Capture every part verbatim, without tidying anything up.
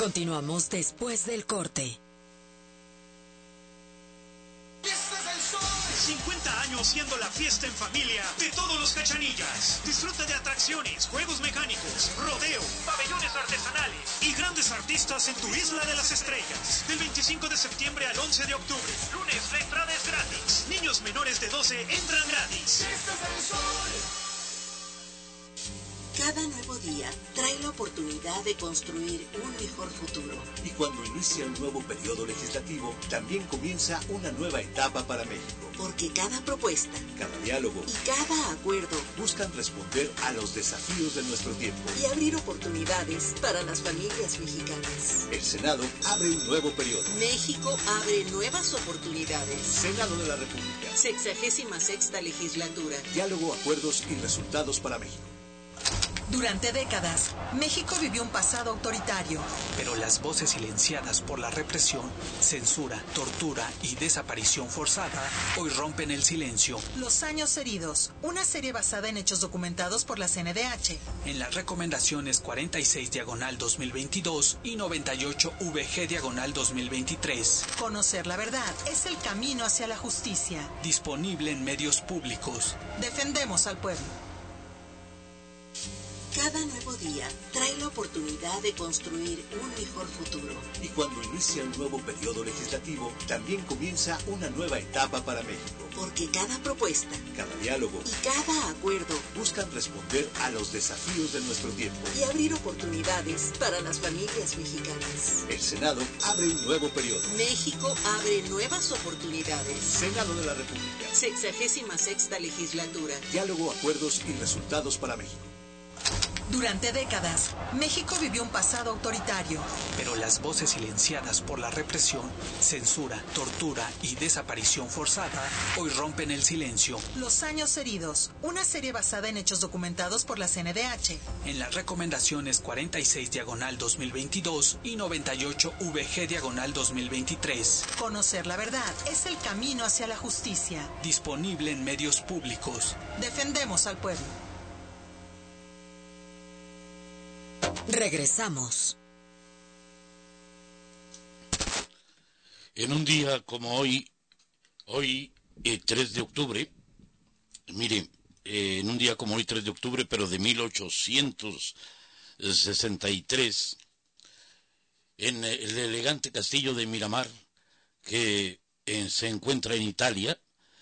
Continuamos después del corte. cincuenta años siendo la fiesta en familia de todos los Cachanillas. Disfruta de atracciones, juegos mecánicos, rodeo, pabellones artesanales y grandes artistas en tu Isla de las Estrellas. Del veinticinco de septiembre al once de octubre. Lunes, la entrada es gratis. Niños menores de doce entran gratis. Fiestas del Sol. Cada nuevo día trae la oportunidad de construir un mejor futuro. Y cuando inicia un nuevo periodo legislativo, también comienza una nueva etapa para México. Porque cada propuesta, cada diálogo y cada acuerdo buscan responder a los desafíos de nuestro tiempo y abrir oportunidades para las familias mexicanas. El Senado abre un nuevo periodo. México abre nuevas oportunidades. Senado de la República. Sexagésima sexta legislatura. Diálogo, acuerdos y resultados para México. Durante décadas, México vivió un pasado autoritario. Pero las voces silenciadas por la represión, censura, tortura y desaparición forzada hoy rompen el silencio. Los años heridos, una serie basada en hechos documentados por la C N D H. En las recomendaciones cuarenta y seis diagonal dos mil veintidós y noventa y ocho V G diagonal dos mil veintitrés. Conocer la verdad es el camino hacia la justicia. Disponible en medios públicos. Defendemos al pueblo. Cada nuevo día trae la oportunidad de construir un mejor futuro. Y cuando inicia un nuevo periodo legislativo, también comienza una nueva etapa para México. Porque cada propuesta, cada diálogo y cada acuerdo buscan responder a los desafíos de nuestro tiempo y abrir oportunidades para las familias mexicanas. El Senado abre un nuevo periodo. México abre nuevas oportunidades. Senado de la República. Sexagésima sexta legislatura. Diálogo, acuerdos y resultados para México. Durante décadas, México vivió un pasado autoritario. Pero las voces silenciadas por la represión, censura, tortura y desaparición forzada hoy rompen el silencio. Los años heridos, una serie basada en hechos documentados por la C N D H. En las recomendaciones cuarenta y seis diagonal dos mil veintidós y noventa y ocho V G diagonal dos mil veintitrés. Conocer la verdad es el camino hacia la justicia. Disponible en medios públicos. Defendemos al pueblo. Regresamos. En un día como hoy, hoy eh, tres de octubre, mire, eh, en un día como hoy tres de octubre, pero de mil ochocientos sesenta y tres, en el elegante castillo de Miramar, que eh, se encuentra en Italia,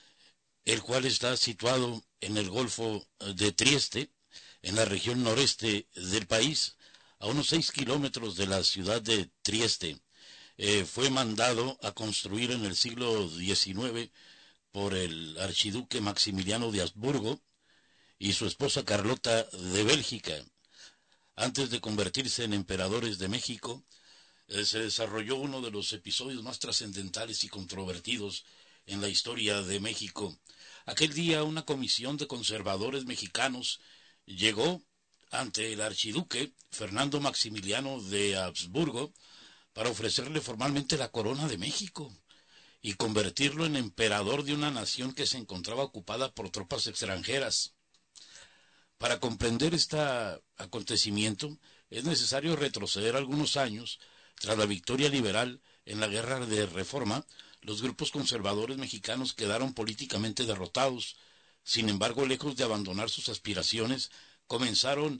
el cual está situado en el Golfo de Trieste, en la región noreste del país, a unos seis kilómetros de la ciudad de Trieste. Eh, fue mandado a construir en el siglo diecinueve por el archiduque Maximiliano de Habsburgo y su esposa Carlota de Bélgica. Antes de convertirse en emperadores de México, eh, se desarrolló uno de los episodios más trascendentales y controvertidos en la historia de México. Aquel día una comisión de conservadores mexicanos llegó ante el archiduque Fernando Maximiliano de Habsburgo para ofrecerle formalmente la corona de México y convertirlo en emperador de una nación que se encontraba ocupada por tropas extranjeras. Para comprender este acontecimiento es necesario retroceder algunos años. Tras la victoria liberal en la Guerra de Reforma, los grupos conservadores mexicanos quedaron políticamente derrotados. Sin embargo, lejos de abandonar sus aspiraciones, comenzaron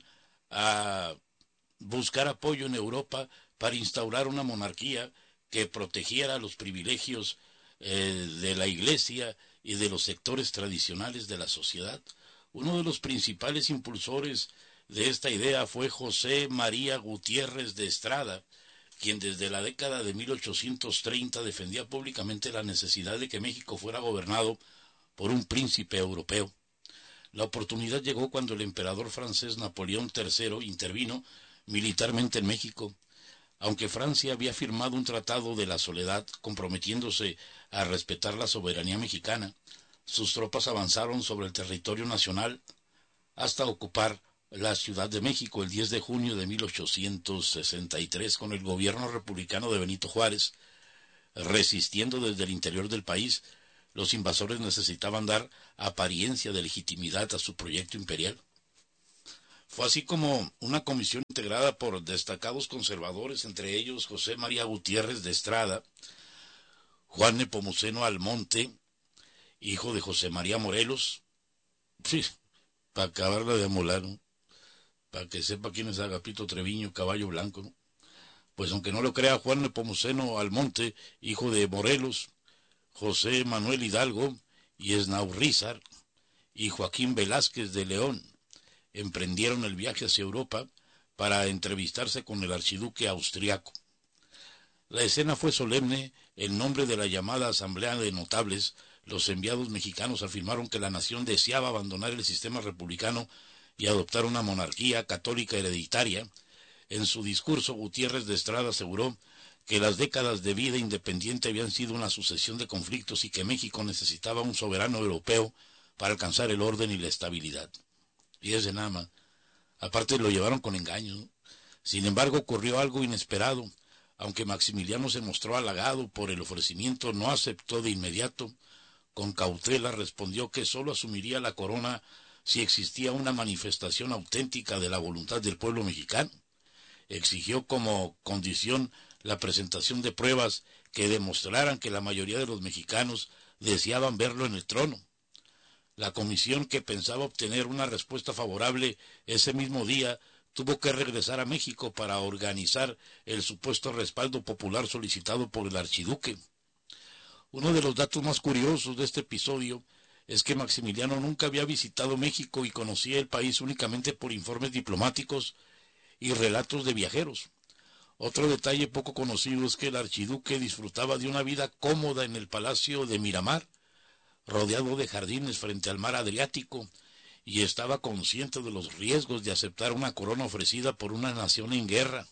a buscar apoyo en Europa para instaurar una monarquía que protegiera los privilegios eh, de la Iglesia y de los sectores tradicionales de la sociedad. Uno de los principales impulsores de esta idea fue José María Gutiérrez de Estrada, quien desde la década de mil ochocientos treinta defendía públicamente la necesidad de que México fuera gobernado por un príncipe europeo. La oportunidad llegó cuando el emperador francés Napoleón tercero intervino militarmente en México. Aunque Francia había firmado un tratado de la soledad comprometiéndose a respetar la soberanía mexicana, sus tropas avanzaron sobre el territorio nacional hasta ocupar la Ciudad de México el diez de junio de mil ochocientos sesenta y tres con el gobierno republicano de Benito Juárez. Resistiendo desde el interior del país, los invasores necesitaban dar apariencia de legitimidad a su proyecto imperial. Fue así como una comisión integrada por destacados conservadores, entre ellos José María Gutiérrez de Estrada, Juan Nepomuceno Almonte, hijo de José María Morelos, sí, para acabarla de amolar, ¿no? Para que sepa quién es Agapito Treviño, Caballo Blanco, ¿no? Pues aunque no lo crea, Juan Nepomuceno Almonte, hijo de Morelos, José Manuel Hidalgo y Esnaurrízar, y Joaquín Velázquez de León, emprendieron el viaje hacia Europa para entrevistarse con el archiduque austriaco. La escena fue solemne. En nombre de la llamada Asamblea de Notables, los enviados mexicanos afirmaron que la nación deseaba abandonar el sistema republicano y adoptar una monarquía católica hereditaria. En su discurso, Gutiérrez de Estrada aseguró que las décadas de vida independiente habían sido una sucesión de conflictos y que México necesitaba un soberano europeo para alcanzar el orden y la estabilidad. Y ese nada más. Aparte lo llevaron con engaño, ¿no? Sin embargo, ocurrió algo inesperado. Aunque Maximiliano se mostró halagado por el ofrecimiento, no aceptó de inmediato. Con cautela respondió que sólo asumiría la corona si existía una manifestación auténtica de la voluntad del pueblo mexicano. Exigió como condición la presentación de pruebas que demostraran que la mayoría de los mexicanos deseaban verlo en el trono. La comisión, que pensaba obtener una respuesta favorable ese mismo día, tuvo que regresar a México para organizar el supuesto respaldo popular solicitado por el archiduque. Uno de los datos más curiosos de este episodio es que Maximiliano nunca había visitado México y conocía el país únicamente por informes diplomáticos y relatos de viajeros. Otro detalle poco conocido es que el archiduque disfrutaba de una vida cómoda en el Palacio de Miramar, rodeado de jardines frente al mar Adriático, y estaba consciente de los riesgos de aceptar una corona ofrecida por una nación en guerra.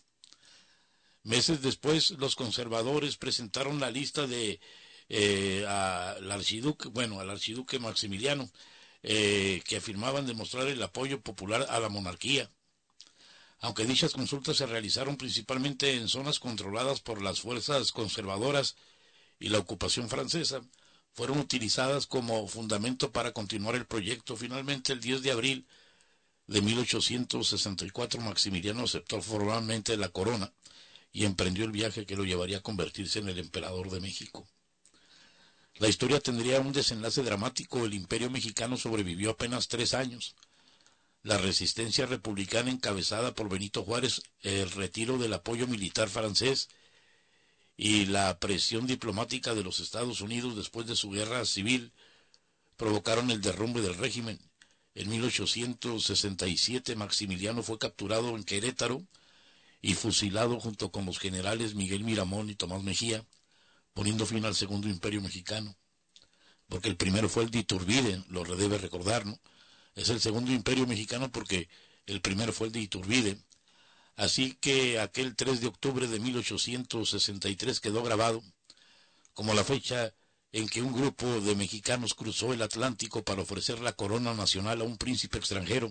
Meses después, los conservadores presentaron la lista de eh, al archiduque, bueno, al archiduque Maximiliano, eh, que afirmaban demostrar el apoyo popular a la monarquía. Aunque dichas consultas se realizaron principalmente en zonas controladas por las fuerzas conservadoras y la ocupación francesa, fueron utilizadas como fundamento para continuar el proyecto. Finalmente, el diez de abril de mil ochocientos sesenta y cuatro, Maximiliano aceptó formalmente la corona y emprendió el viaje que lo llevaría a convertirse en el emperador de México. La historia tendría un desenlace dramático. El imperio mexicano sobrevivió apenas tres años. La resistencia republicana encabezada por Benito Juárez, el retiro del apoyo militar francés y la presión diplomática de los Estados Unidos después de su guerra civil provocaron el derrumbe del régimen. En mil ochocientos sesenta y siete, Maximiliano fue capturado en Querétaro y fusilado junto con los generales Miguel Miramón y Tomás Mejía, poniendo fin al segundo imperio mexicano. Porque el primero fue el de Iturbide, lo debe recordar, ¿no? Es el segundo imperio mexicano porque el primero fue el de Iturbide. Así que aquel tres de octubre de mil ochocientos sesenta y tres quedó grabado como la fecha en que un grupo de mexicanos cruzó el Atlántico para ofrecer la corona nacional a un príncipe extranjero.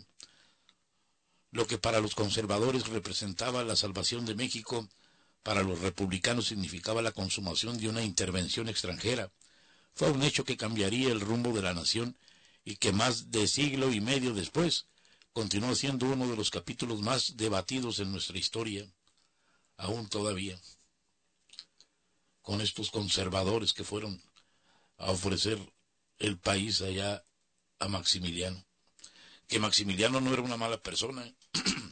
Lo que para los conservadores representaba la salvación de México, para los republicanos significaba la consumación de una intervención extranjera. Fue un hecho que cambiaría el rumbo de la nación y que más de siglo y medio después continúa siendo uno de los capítulos más debatidos en nuestra historia, aún todavía, con estos conservadores que fueron a ofrecer el país allá a Maximiliano. Que Maximiliano no era una mala persona, ¿eh?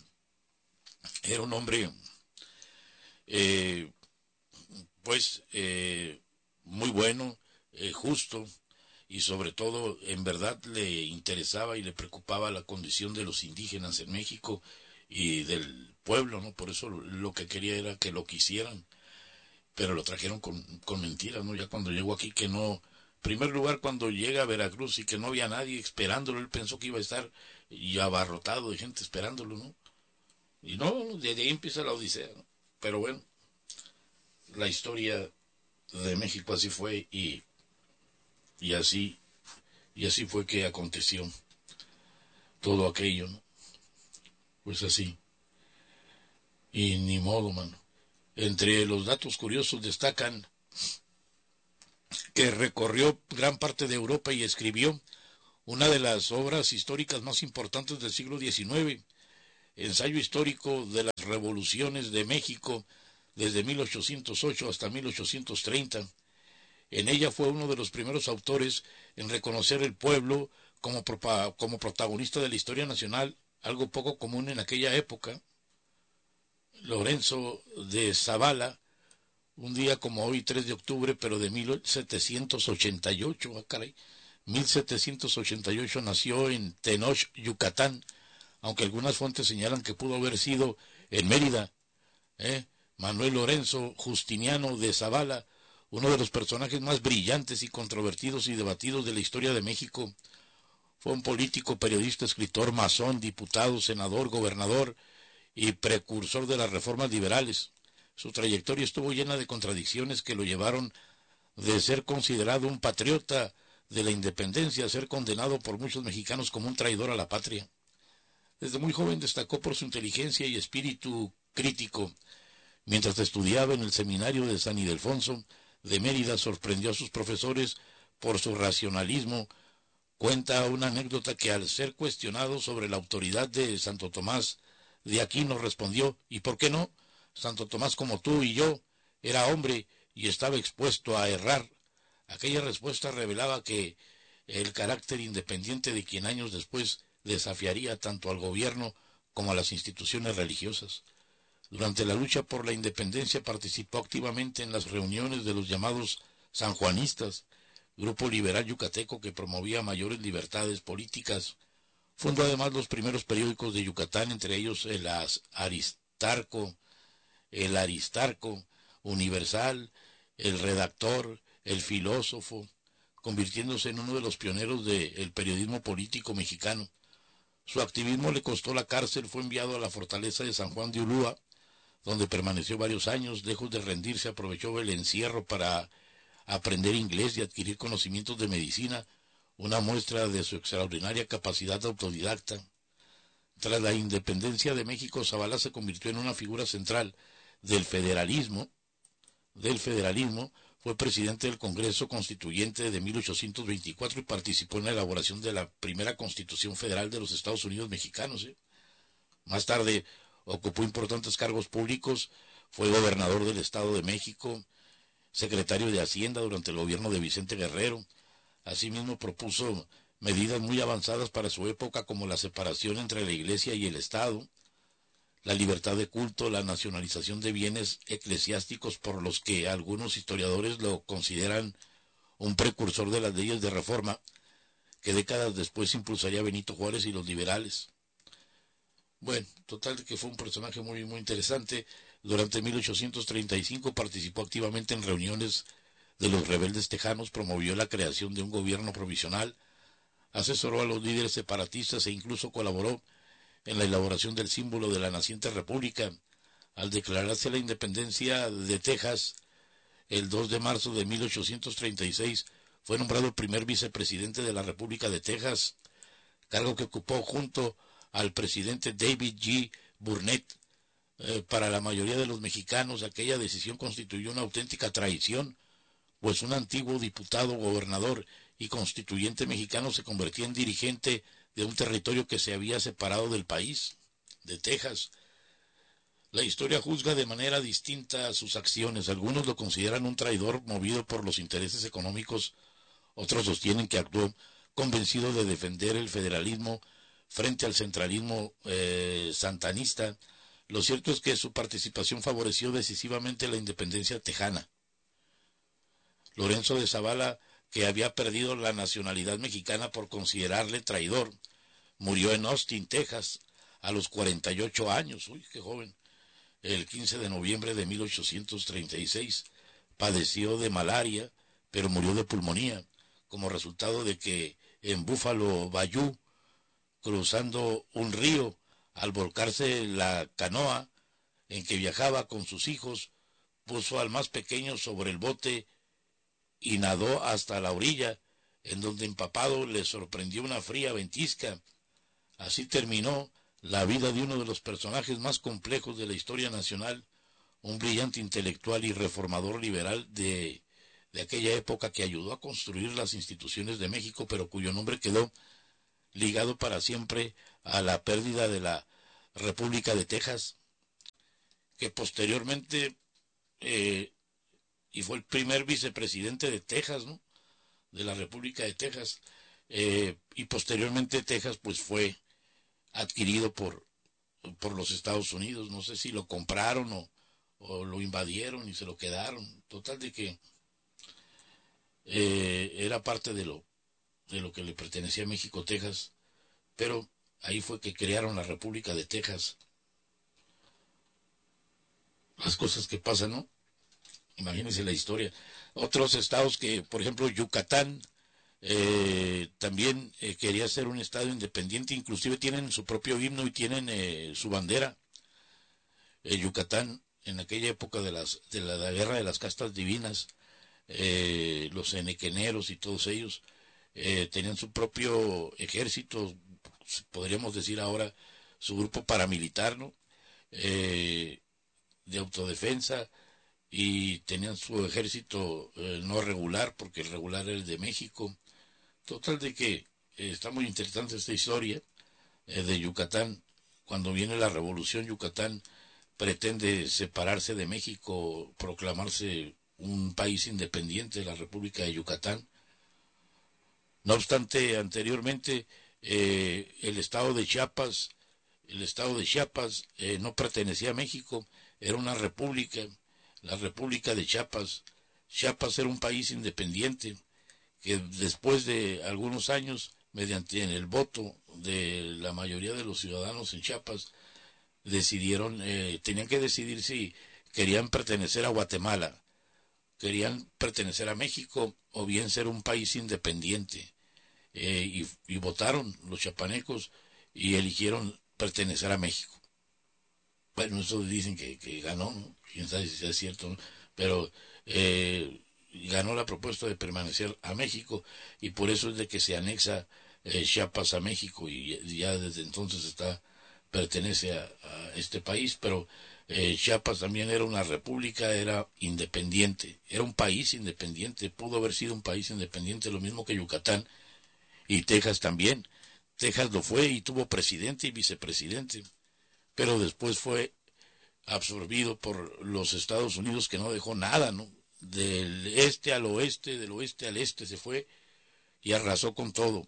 Era un hombre, eh, pues, eh, muy bueno, eh, justo, y sobre todo, en verdad, le interesaba y le preocupaba la condición de los indígenas en México y del pueblo, ¿no? Por eso lo que quería era que lo quisieran, pero lo trajeron con, con mentiras, ¿no? Ya cuando llegó aquí, que no... En primer lugar, cuando llega a Veracruz y que no había nadie esperándolo, él pensó que iba a estar ya abarrotado de gente esperándolo, ¿no? Y no, desde ahí empieza la odisea, ¿no? Pero bueno, la historia de México así fue y... Y así, y así fue que aconteció todo aquello, ¿no? Pues así. Y ni modo, mano. Entre los datos curiosos destacan que recorrió gran parte de Europa y escribió una de las obras históricas más importantes del siglo diecinueve, ensayo histórico de las revoluciones de México desde mil ochocientos ocho hasta mil ochocientos treinta. En ella fue uno de los primeros autores en reconocer el pueblo como, como protagonista de la historia nacional, algo poco común en aquella época. Lorenzo de Zavala, un día como hoy, tres de octubre, pero de mil setecientos ochenta y ocho, ah, caray, mil setecientos ochenta y ocho, nació en Tenoch, Yucatán, aunque algunas fuentes señalan que pudo haber sido en Mérida. ¿eh? Manuel Lorenzo Justiniano de Zavala, uno de los personajes más brillantes y controvertidos y debatidos de la historia de México, fue un político, periodista, escritor, masón, diputado, senador, gobernador y precursor de las reformas liberales. Su trayectoria estuvo llena de contradicciones que lo llevaron de ser considerado un patriota de la independencia a ser condenado por muchos mexicanos como un traidor a la patria. Desde muy joven destacó por su inteligencia y espíritu crítico. Mientras estudiaba en el seminario de San Ildefonso de Mérida, sorprendió a sus profesores por su racionalismo. Cuenta una anécdota que al ser cuestionado sobre la autoridad de Santo Tomás de Aquino respondió: ¿y por qué no? Santo Tomás, como tú y yo, era hombre y estaba expuesto a errar. Aquella respuesta revelaba que el carácter independiente de quien años después desafiaría tanto al gobierno como a las instituciones religiosas. Durante la lucha por la independencia participó activamente en las reuniones de los llamados sanjuanistas, grupo liberal yucateco que promovía mayores libertades políticas. Fundó además los primeros periódicos de Yucatán, entre ellos el Aristarco, el Aristarco, Universal, el Redactor, el Filósofo, convirtiéndose en uno de los pioneros del periodismo político mexicano. Su activismo le costó la cárcel, fue enviado a la fortaleza de San Juan de Ulúa, donde permaneció varios años. Lejos de rendirse, aprovechó el encierro para aprender inglés y adquirir conocimientos de medicina, una muestra de su extraordinaria capacidad autodidacta. Tras la independencia de México, Zavala se convirtió en una figura central del federalismo, del federalismo, fue presidente del Congreso Constituyente de mil ochocientos veinticuatro y participó en la elaboración de la primera Constitución Federal de los Estados Unidos Mexicanos. ¿eh? Más tarde ocupó importantes cargos públicos, fue gobernador del Estado de México, secretario de Hacienda durante el gobierno de Vicente Guerrero. Asimismo propuso medidas muy avanzadas para su época, como la separación entre la Iglesia y el Estado, la libertad de culto, la nacionalización de bienes eclesiásticos, por los que algunos historiadores lo consideran un precursor de las leyes de reforma que décadas después impulsaría Benito Juárez y los liberales. Bueno, total que fue un personaje muy, muy interesante. Durante mil ochocientos treinta y cinco participó activamente en reuniones de los rebeldes tejanos, promovió la creación de un gobierno provisional, asesoró a los líderes separatistas e incluso colaboró en la elaboración del símbolo de la naciente república. Al declararse la independencia de Texas el dos de marzo de mil ochocientos treinta y seis, fue nombrado primer vicepresidente de la República de Texas, cargo que ocupó junto al presidente David G. Burnett. Eh, para la mayoría de los mexicanos, aquella decisión constituyó una auténtica traición, pues un antiguo diputado, gobernador y constituyente mexicano se convertía en dirigente de un territorio que se había separado del país, de Texas. La historia juzga de manera distinta sus acciones. Algunos lo consideran un traidor movido por los intereses económicos, otros sostienen que actuó convencido de defender el federalismo frente al centralismo eh, santanista. Lo cierto es que su participación favoreció decisivamente la independencia tejana. Lorenzo de Zavala, que había perdido la nacionalidad mexicana por considerarle traidor, murió en Austin, Texas, a los cuarenta y ocho años. Uy, qué joven. El quince de noviembre de mil ochocientos treinta y seis padeció de malaria, pero murió de pulmonía, como resultado de que en Buffalo Bayou, cruzando un río, al volcarse la canoa en que viajaba con sus hijos, puso al más pequeño sobre el bote y nadó hasta la orilla, en donde empapado le sorprendió una fría ventisca. Así terminó la vida de uno de los personajes más complejos de la historia nacional, un brillante intelectual y reformador liberal de, de aquella época, que ayudó a construir las instituciones de México, pero cuyo nombre quedó ligado para siempre a la pérdida de la República de Texas, que posteriormente, eh, y fue el primer vicepresidente de Texas, ¿no? De la República de Texas, eh, y posteriormente Texas pues fue adquirido por, por los Estados Unidos. No sé si lo compraron o, o lo invadieron y se lo quedaron. Total de que eh, era parte de lo, de lo que le pertenecía a México, Texas, pero ahí fue que crearon la República de Texas. Las cosas que pasan, ¿no? Imagínense la historia. Otros estados que, por ejemplo, Yucatán, eh, también eh, quería ser un estado independiente, inclusive tienen su propio himno y tienen eh, su bandera. Eh, Yucatán, en aquella época de, las, de la, la guerra de las castas divinas, eh, los enequeneros y todos ellos, eh, tenían su propio ejército, podríamos decir ahora, su grupo paramilitar, ¿no? Eh, de autodefensa, y tenían su ejército eh, no regular, porque el regular era el de México. Total de que eh, está muy interesante esta historia eh, de Yucatán. Cuando viene la revolución, Yucatán pretende separarse de México, proclamarse un país independiente, la República de Yucatán. No obstante, anteriormente eh, el estado de Chiapas, el estado de Chiapas eh, no pertenecía a México, era una república, la República de Chiapas. Chiapas era un país independiente que después de algunos años, mediante el voto de la mayoría de los ciudadanos en Chiapas, decidieron, eh, tenían que decidir si querían pertenecer a Guatemala, querían pertenecer a México o bien ser un país independiente. Eh, y, y votaron los chiapanecos y eligieron pertenecer a México. Bueno, eso dicen que, que ganó, ¿no? Quién sabe si es cierto, ¿no? Pero eh, ganó la propuesta de permanecer a México, y por eso es de que se anexa eh, Chiapas a México, y ya desde entonces está pertenece a, a este país. Pero eh, Chiapas también era una república, era independiente, era un país independiente, pudo haber sido un país independiente, lo mismo que Yucatán, y Texas también. Texas lo fue y tuvo presidente y vicepresidente, pero después fue absorbido por los Estados Unidos, que no dejó nada, ¿no? Del este al oeste, del oeste al este se fue y arrasó con todo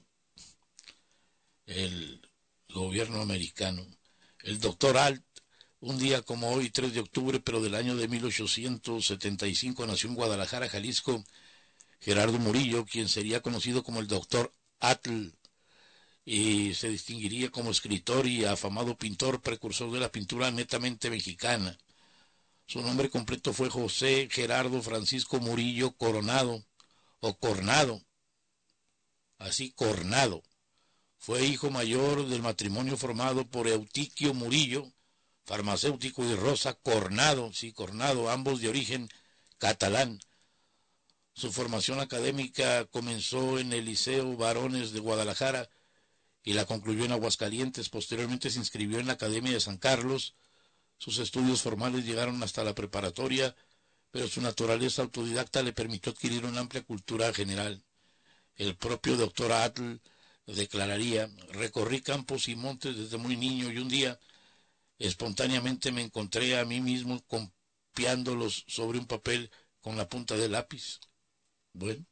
el gobierno americano. El doctor Alt, un día como hoy, tres de octubre, pero del año de mil ochocientos setenta y cinco, nació en Guadalajara, Jalisco, Gerardo Murillo, quien sería conocido como el doctor Atl, y se distinguiría como escritor y afamado pintor, precursor de la pintura netamente mexicana. Su nombre completo fue José Gerardo Francisco Murillo Coronado, o Cornado, así Cornado. Fue hijo mayor del matrimonio formado por Eutiquio Murillo, farmacéutico, y Rosa Cornado, sí, Cornado, ambos de origen catalán. Su formación académica comenzó en el Liceo Varones de Guadalajara y la concluyó en Aguascalientes. Posteriormente se inscribió en la Academia de San Carlos. Sus estudios formales llegaron hasta la preparatoria, pero su naturaleza autodidacta le permitió adquirir una amplia cultura general. El propio doctor Atl declararía: recorrí campos y montes desde muy niño, y un día espontáneamente me encontré a mí mismo copiándolos sobre un papel con la punta del lápiz. Bueno,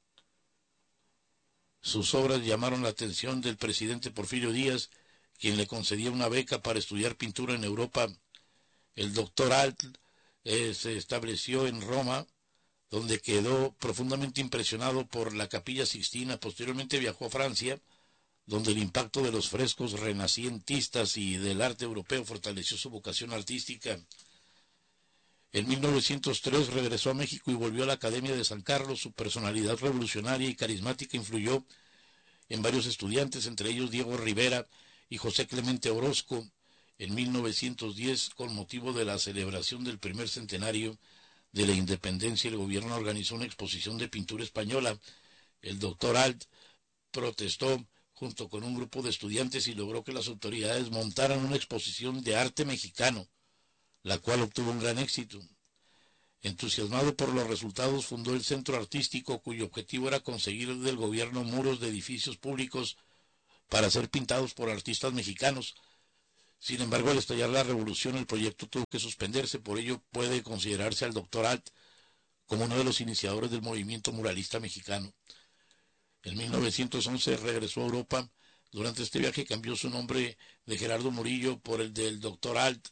sus obras llamaron la atención del presidente Porfirio Díaz, quien le concedía una beca para estudiar pintura en Europa. El doctor Alt eh, se estableció en Roma, donde quedó profundamente impresionado por la Capilla Sixtina. Posteriormente viajó a Francia, donde el impacto de los frescos renacientistas y del arte europeo fortaleció su vocación artística. En mil novecientos tres regresó a México y volvió a la Academia de San Carlos. Su personalidad revolucionaria y carismática influyó en varios estudiantes, entre ellos Diego Rivera y José Clemente Orozco. En mil novecientos diez, con motivo de la celebración del primer centenario de la independencia, el gobierno organizó una exposición de pintura española. El doctor Alt protestó junto con un grupo de estudiantes y logró que las autoridades montaran una exposición de arte mexicano, la cual obtuvo un gran éxito. Entusiasmado por los resultados, fundó el Centro Artístico, cuyo objetivo era conseguir del gobierno muros de edificios públicos para ser pintados por artistas mexicanos. Sin embargo, al estallar la revolución, el proyecto tuvo que suspenderse. Por ello, puede considerarse al doctor Alt como uno de los iniciadores del movimiento muralista mexicano. En mil novecientos once regresó a Europa. Durante este viaje cambió su nombre de Gerardo Murillo por el del doctor Alt.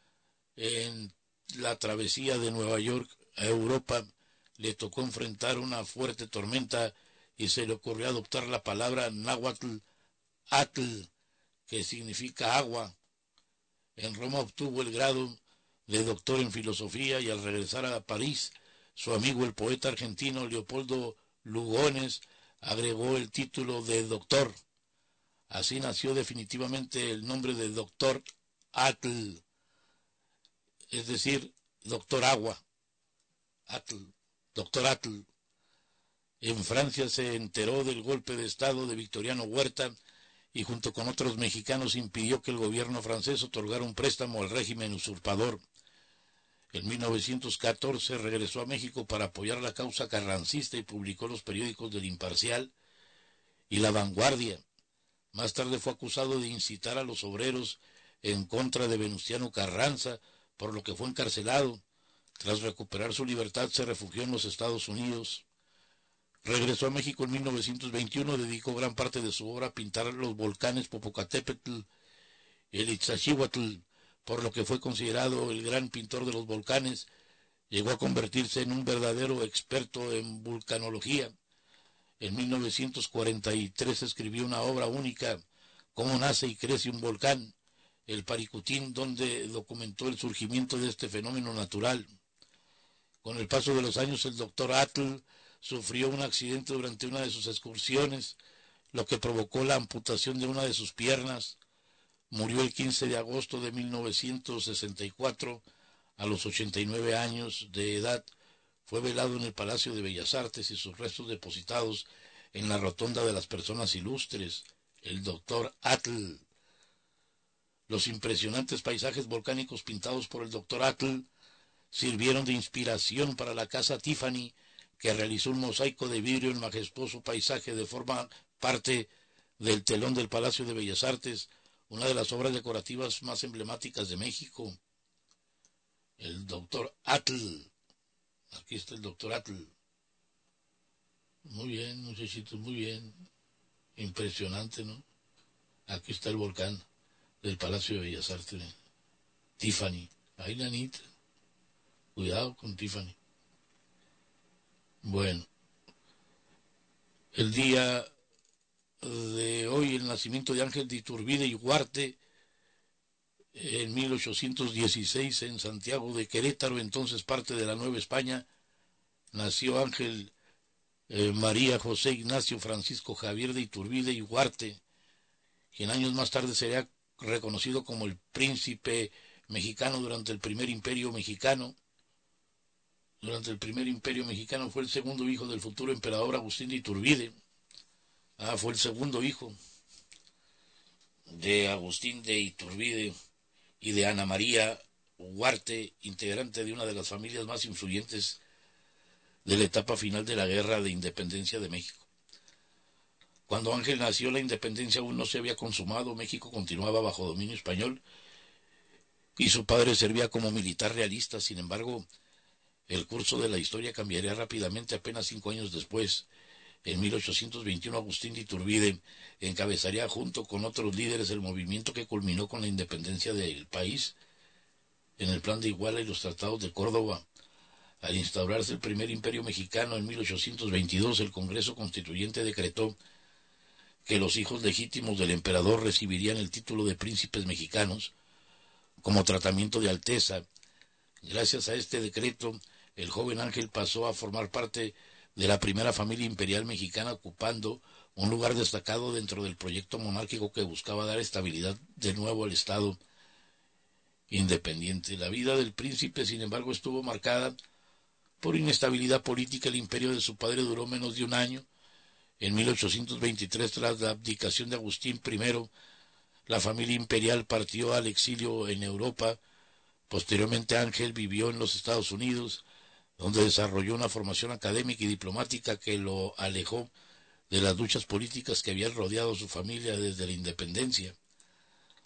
En la travesía de Nueva York a Europa le tocó enfrentar una fuerte tormenta y se le ocurrió adoptar la palabra náhuatl atl, que significa agua. En Roma obtuvo el grado de doctor en filosofía y al regresar a París, su amigo el poeta argentino Leopoldo Lugones agregó el título de doctor. Así nació definitivamente el nombre de doctor Atl, es decir, doctor agua. Atl, doctor Atl. En Francia se enteró del golpe de estado de Victoriano Huerta y junto con otros mexicanos impidió que el gobierno francés otorgara un préstamo al régimen usurpador. En mil novecientos catorce regresó a México para apoyar la causa carrancista y publicó los periódicos del Imparcial y La Vanguardia. Más tarde fue acusado de incitar a los obreros en contra de Venustiano Carranza, por lo que fue encarcelado. Tras recuperar su libertad se refugió en los Estados Unidos. Regresó a México en mil novecientos veintiuno, dedicó gran parte de su obra a pintar los volcanes Popocatépetl y el Iztaccíhuatl, por lo que fue considerado el gran pintor de los volcanes. Llegó a convertirse en un verdadero experto en vulcanología. En mil novecientos cuarenta y tres escribió una obra única, Cómo nace y crece un volcán, el Paricutín, donde documentó el surgimiento de este fenómeno natural. Con el paso de los años, el doctor Atl sufrió un accidente durante una de sus excursiones, lo que provocó la amputación de una de sus piernas. Murió el quince de agosto de mil novecientos sesenta y cuatro, a los ochenta y nueve años de edad. Fue velado en el Palacio de Bellas Artes y sus restos depositados en la Rotonda de las Personas Ilustres, el doctor Atl. Los impresionantes paisajes volcánicos pintados por el doctor Atl sirvieron de inspiración para la Casa Tiffany, que realizó un mosaico de vidrio en majestuoso paisaje de forma parte del telón del Palacio de Bellas Artes, una de las obras decorativas más emblemáticas de México. El doctor Atl. Aquí está el doctor Atl. Muy bien, muchachitos, muy bien. Impresionante, ¿no? Aquí está el volcán del Palacio de Bellas Artes. Tiffany. Ahí, nanita. Cuidado con Tiffany. Bueno. El día de hoy, el nacimiento de Ángel de Iturbide y Huarte, en mil ochocientos dieciséis, en Santiago de Querétaro, entonces parte de la Nueva España, nació Ángel eh, María José Ignacio Francisco Javier de Iturbide y Huarte, quien años más tarde sería reconocido como el príncipe mexicano durante el primer imperio mexicano. Durante el primer imperio mexicano fue el segundo hijo del futuro emperador Agustín de Iturbide. Ah, fue el segundo hijo de Agustín de Iturbide y de Ana María Huarte, integrante de una de las familias más influyentes de la etapa final de la Guerra de Independencia de México. Cuando Ángel nació, la independencia aún no se había consumado, México continuaba bajo dominio español y su padre servía como militar realista. Sin embargo, el curso de la historia cambiaría rápidamente apenas cinco años después. En mil ochocientos veintiuno, Agustín de Iturbide encabezaría junto con otros líderes el movimiento que culminó con la independencia del país en el Plan de Iguala y los Tratados de Córdoba. Al instaurarse el primer imperio mexicano en mil ochocientos veintidós, el Congreso Constituyente decretó que los hijos legítimos del emperador recibirían el título de príncipes mexicanos como tratamiento de alteza. Gracias a este decreto, el joven Ángel pasó a formar parte de la primera familia imperial mexicana, ocupando un lugar destacado dentro del proyecto monárquico que buscaba dar estabilidad de nuevo al Estado independiente. La vida del príncipe, sin embargo, estuvo marcada por inestabilidad política. El imperio de su padre duró menos de un año. En mil ochocientos veintitrés, tras la abdicación de Agustín primero, la familia imperial partió al exilio en Europa. Posteriormente, Ángel vivió en los Estados Unidos, donde desarrolló una formación académica y diplomática que lo alejó de las luchas políticas que habían rodeado a su familia desde la independencia.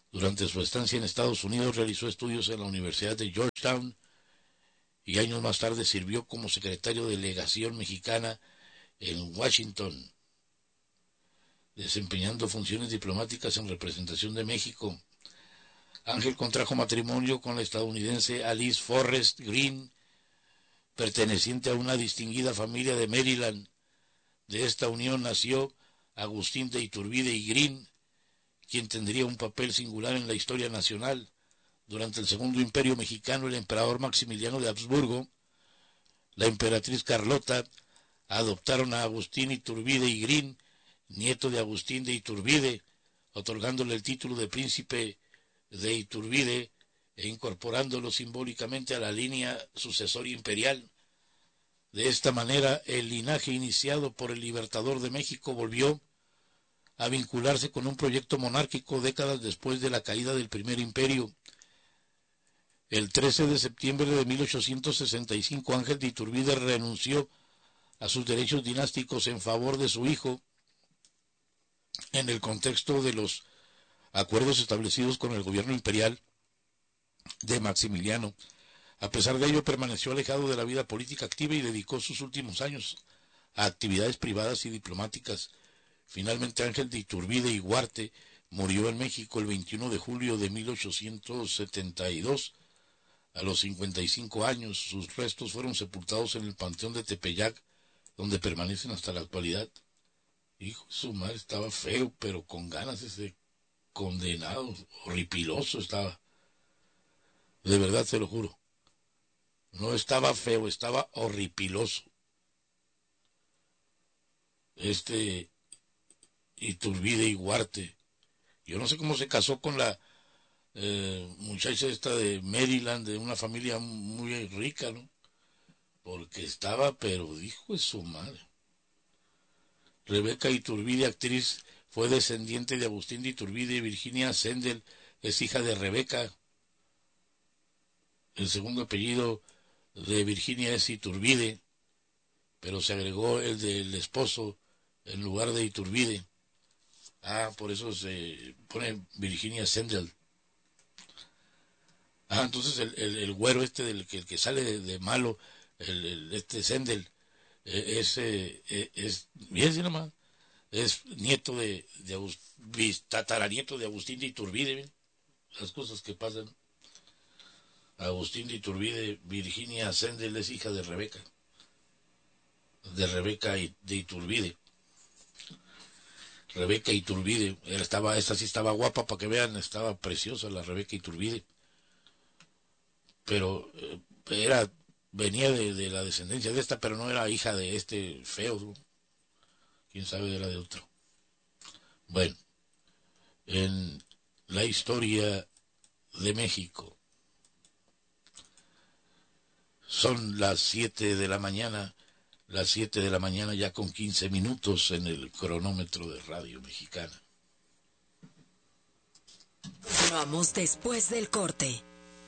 Durante su estancia en Estados Unidos realizó estudios en la Universidad de Georgetown y años más tarde sirvió como secretario de delegación mexicana en Washington, desempeñando funciones diplomáticas en representación de México. Ángel contrajo matrimonio con la estadounidense Alice Forrest Green, perteneciente a una distinguida familia de Maryland. De esta unión nació Agustín de Iturbide y Green, quien tendría un papel singular en la historia nacional. Durante el Segundo Imperio Mexicano, el emperador Maximiliano de Habsburgo, la emperatriz Carlota, adoptaron a Agustín Iturbide y Green, nieto de Agustín de Iturbide, otorgándole el título de príncipe de Iturbide e incorporándolo simbólicamente a la línea sucesoria imperial. De esta manera, el linaje iniciado por el libertador de México volvió a vincularse con un proyecto monárquico décadas después de la caída del Primer Imperio. El trece de septiembre de mil ochocientos sesenta y cinco, Ángel de Iturbide renunció a sus derechos dinásticos en favor de su hijo, en el contexto de los acuerdos establecidos con el gobierno imperial de Maximiliano. A pesar de ello, permaneció alejado de la vida política activa y dedicó sus últimos años a actividades privadas y diplomáticas. Finalmente, Ángel de Iturbide y Huarte murió en México el veintiuno de julio de mil ochocientos setenta y dos, a los cincuenta y cinco años. Sus restos fueron sepultados en el Panteón de Tepeyac, donde permanecen hasta la actualidad. Hijo de su madre, estaba feo, pero con ganas ese condenado, horripiloso estaba. De verdad te lo juro. No estaba feo, estaba horripiloso. Este Iturbide y Huarte. Yo no sé cómo se casó con la eh, muchacha esta de Maryland, de una familia muy rica, ¿no? Porque estaba, pero dijo es su madre. Rebeca Iturbide, actriz, fue descendiente de Agustín de Iturbide y Virginia Sendel es hija de Rebeca. El segundo apellido de Virginia es Iturbide, pero se agregó el del esposo en lugar de Iturbide. Ah, por eso se pone Virginia Sendel. Ah, entonces el, el, el güero este del que, el que sale de, de malo, el, el este Sendel, eh, es, eh, es, bien si nomás, es nieto de, de Agust, tataranieto de Agustín de Iturbide, ¿bien? Las cosas que pasan. Agustín de Iturbide, Virginia Sendel es hija de Rebeca, de Rebeca de Iturbide. Rebeca Iturbide, estaba, esta sí estaba guapa, para que vean, estaba preciosa la Rebeca Iturbide, pero eh, era, venía de, de la descendencia de esta, pero no era hija de este feo, ¿no? Quién sabe, era de otro. Bueno, en la historia de México, son las siete de la mañana, las siete de la mañana ya con quince minutos en el cronómetro de Radio Mexicana. Continuamos después del corte.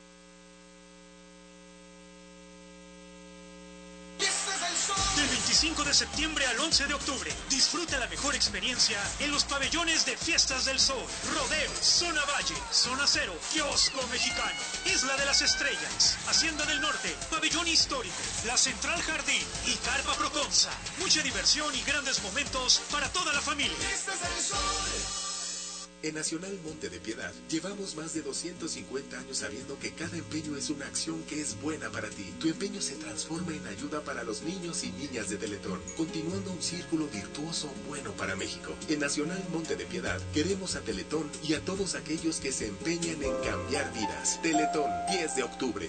Del veinticinco de septiembre al once de octubre, disfruta la mejor experiencia en los pabellones de Fiestas del Sol, Rodeo, Zona Valle, Zona Cero, Kiosco Mexicano, Isla de las Estrellas, Hacienda del Norte, Pabellón Histórico, la Central Jardín y Carpa Proconza. Mucha diversión y grandes momentos para toda la familia. Fiestas del Sol. En Nacional Monte de Piedad llevamos más de doscientos cincuenta años sabiendo que cada empeño es una acción que es buena para ti. Tu empeño se transforma en ayuda para los niños y niñas de Teletón, continuando un círculo virtuoso bueno para México. En Nacional Monte de Piedad queremos a Teletón y a todos aquellos que se empeñan en cambiar vidas. Teletón, diez de octubre.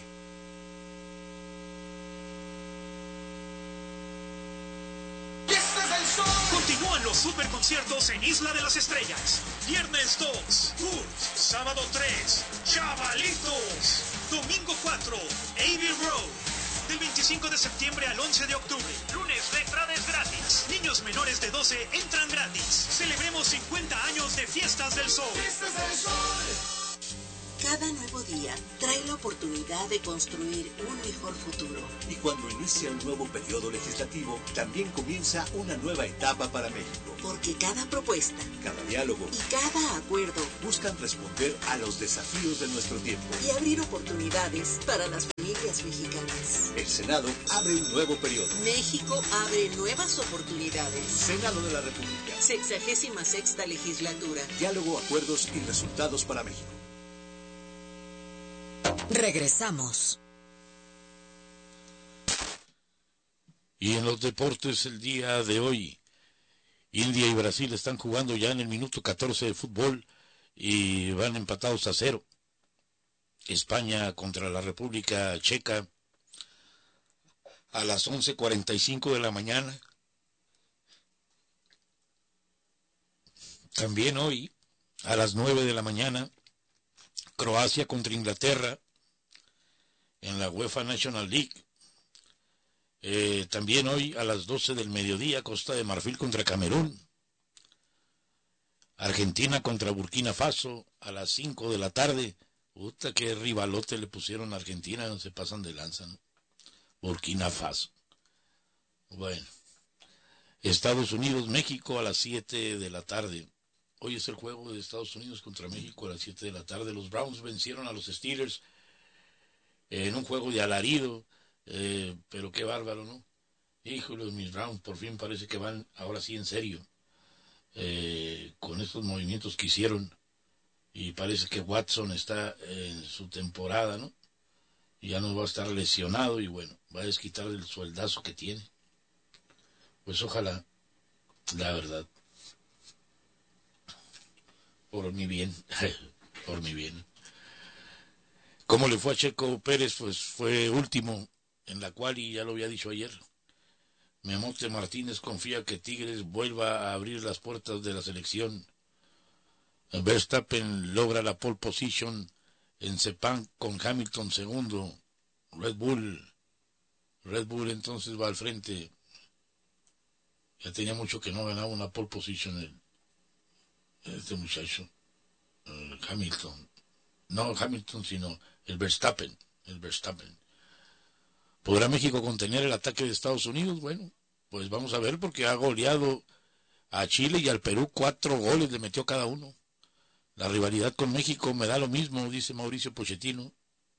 Continúan los superconciertos en Isla de las Estrellas. Viernes dos, Kurz. Sábado tres, Chavalitos. Domingo cuatro, Abbey Road. Del veinticinco de septiembre al once de octubre. Lunes la entrada es gratis. Niños menores de doce entran gratis. Celebremos cincuenta años de Fiestas del Sol. Fiestas del Sol. Cada nuevo día trae la oportunidad de construir un mejor futuro. Y cuando inicia un nuevo periodo legislativo, también comienza una nueva etapa para México. Porque cada propuesta, cada diálogo y cada acuerdo buscan responder a los desafíos de nuestro tiempo y abrir oportunidades para las familias mexicanas. El Senado abre un nuevo periodo. México abre nuevas oportunidades. Senado de la República. Sexagésima sexta legislatura. Diálogo, acuerdos y resultados para México. Regresamos. Y en los deportes el día de hoy, India y Brasil están jugando ya en el minuto catorce de fútbol y van empatados a cero. España contra la República Checa a las once cuarenta y cinco de la mañana. También hoy, a las nueve de la mañana, Croacia contra Inglaterra en la UEFA National League. Eh, también hoy a las doce del mediodía, Costa de Marfil contra Camerún. Argentina contra Burkina Faso a las cinco de la tarde. Puta, qué rivalote le pusieron a Argentina, no se pasan de lanza, ¿no? Burkina Faso. Bueno. Estados Unidos, México a las siete de la tarde. Hoy es el juego de Estados Unidos contra México a las siete de la tarde. Los Browns vencieron a los Steelers en un juego de alarido. Eh, pero qué bárbaro, ¿no? Híjole, mis Browns por fin parece que van ahora sí en serio eh, con estos movimientos que hicieron, y parece que Watson está en su temporada, ¿no? Y ya no va a estar lesionado y bueno, va a desquitar el sueldazo que tiene. Pues ojalá, la verdad, por mi bien, por mi bien. ¿Cómo le fue a Checo Pérez? Pues fue último en la cual, y ya lo había dicho ayer, Memote Martínez confía que Tigres vuelva a abrir las puertas de la selección. Verstappen logra la pole position en Sepang con Hamilton segundo. Red Bull, Red Bull entonces va al frente. Ya tenía mucho que no ganaba una pole position el, este muchacho, el Hamilton. No Hamilton, sino el Verstappen, el Verstappen. ¿Podrá México contener el ataque de Estados Unidos? Bueno, pues vamos a ver, porque ha goleado a Chile y al Perú, cuatro goles le metió cada uno. La rivalidad con México me da lo mismo, dice Mauricio Pochettino.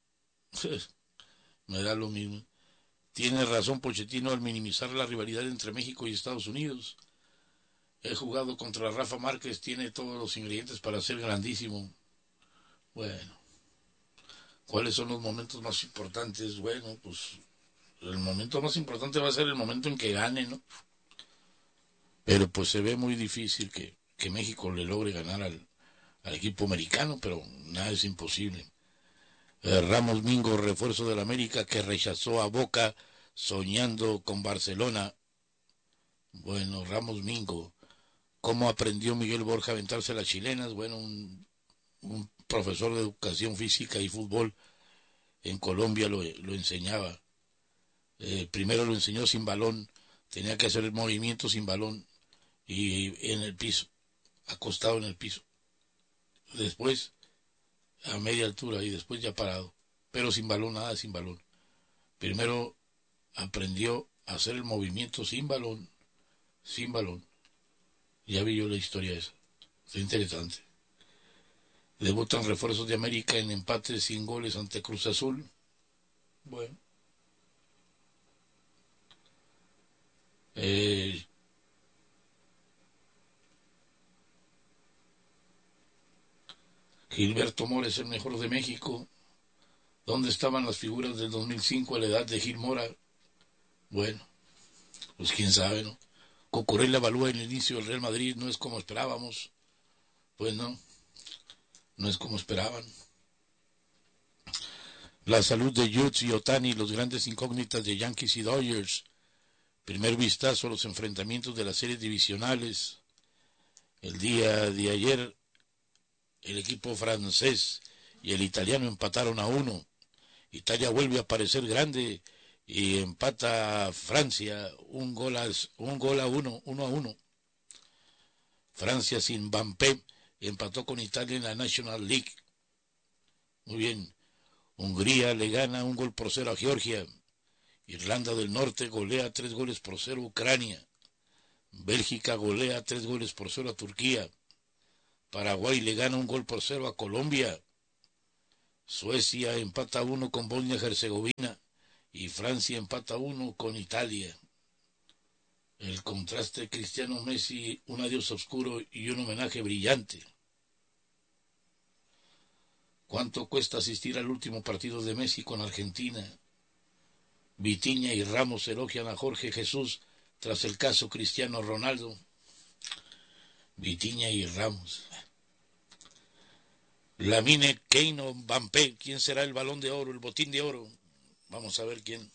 Me da lo mismo. Tiene razón Pochettino al minimizar la rivalidad entre México y Estados Unidos. He jugado contra Rafa Márquez, tiene todos los ingredientes para ser grandísimo. Bueno, ¿cuáles son los momentos más importantes? Bueno, pues el momento más importante va a ser el momento en que gane, ¿no? Pero pues se ve muy difícil que, que México le logre ganar al, al equipo americano, pero nada es imposible. Eh, Ramos Mingo, refuerzo del América, que rechazó a Boca soñando con Barcelona. Bueno, Ramos Mingo, ¿cómo aprendió Miguel Borja a aventarse las chilenas? Bueno, un, un profesor de educación física y fútbol en Colombia lo, lo enseñaba. Eh, primero lo enseñó sin balón, tenía que hacer el movimiento sin balón y en el piso, acostado en el piso. Después a media altura y después ya parado, pero sin balón, nada sin balón. Primero aprendió a hacer el movimiento sin balón, sin balón. Ya vi yo la historia esa, está interesante. Debutan refuerzos de América en empate sin goles ante Cruz Azul. Bueno. Eh, Gilberto Mora es el mejor de México. ¿Dónde estaban las figuras del dos mil cinco a la edad de Gil Mora? Bueno, pues quién sabe, ¿no? Cucurella evalúa el inicio del Real Madrid, no es como esperábamos. Pues no, no es como esperaban. La salud de Judge y Otani, los grandes incógnitas de Yankees y Dodgers. Primer vistazo a los enfrentamientos de las series divisionales. El día de ayer, el equipo francés y el italiano empataron a uno. Italia vuelve a parecer grande y empata a Francia un gol a, un gol a uno, uno a uno. Francia sin Mbappé empató con Italia en la National League. Muy bien. Hungría le gana un gol por cero a Georgia. Irlanda del Norte golea tres goles por cero a Ucrania. Bélgica golea tres goles por cero a Turquía. Paraguay le gana un gol por cero a Colombia. Suecia empata uno con Bosnia-Herzegovina. Y Francia empata uno con Italia. El contraste Cristiano Messi, un adiós oscuro y un homenaje brillante. ¿Cuánto cuesta asistir al último partido de Messi con Argentina? Vitinha y Ramos elogian a Jorge Jesús tras el caso Cristiano Ronaldo. Vitinha y Ramos. Lamine, Keino, Mbappé, ¿quién será el balón de oro, el botín de oro? Vamos a ver quién.